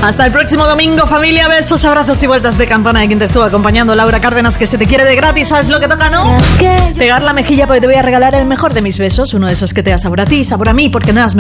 Hasta el próximo domingo, familia. Besos, abrazos y vueltas de campana de quien te estuvo acompañando, Laura Cárdenas, que se te quiere de gratis. ¿Sabes lo que toca, no? Pegar la mejilla porque te voy a regalar el mejor de mis besos. Uno de esos que te da sabor a ti, sabor a mí, porque no has